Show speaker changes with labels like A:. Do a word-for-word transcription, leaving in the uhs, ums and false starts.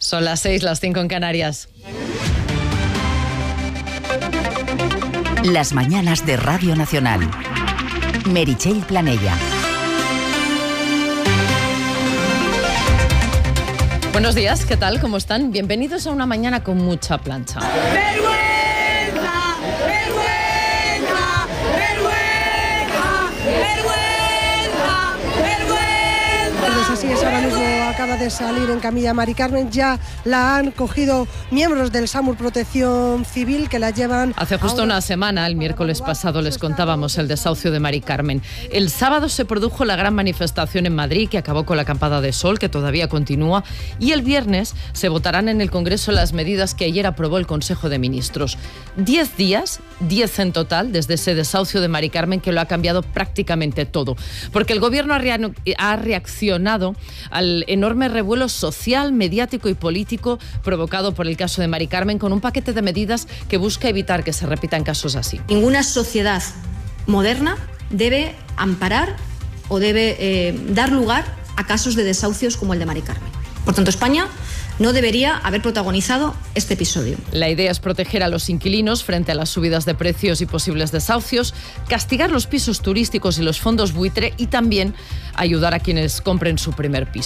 A: Son las seis, las cinco en Canarias.
B: Las mañanas de Radio Nacional. Meritxell Planella.
A: Buenos días, ¿qué tal? ¿Cómo están? Bienvenidos a una mañana con mucha plancha.
C: ¡Vergüenza! ¡Vergüenza! ¡Vergüenza! ¡Vergüenza! ¡Vergüenza!
D: Pues así es, ahora mismo acaba de salir en camilla Mari Carmen. Ya la han cogido miembros del SAMUR Protección Civil que la llevan...
A: Hace justo
D: ahora...
A: una semana, el miércoles pasado, les contábamos el desahucio de Mari Carmen. El sábado se produjo la gran manifestación en Madrid que acabó con la acampada de sol, que todavía continúa, y el viernes se votarán en el Congreso las medidas que ayer aprobó el Consejo de Ministros. Diez días, diez en total, desde ese desahucio de Mari Carmen, que lo ha cambiado prácticamente todo. Porque el Gobierno ha, rea- ha reaccionado al enorme revuelo social, mediático y político provocado por el caso de Mari Carmen, con un paquete de medidas que busca evitar que se repitan casos así.
E: Ninguna sociedad moderna debe amparar o debe eh, dar lugar a casos de desahucios como el de Mari Carmen. Por tanto, España no debería haber protagonizado este episodio.
A: La idea es proteger a los inquilinos frente a las subidas de precios y posibles desahucios, castigar los pisos turísticos y los fondos buitre y también ayudar a quienes compren su primer piso.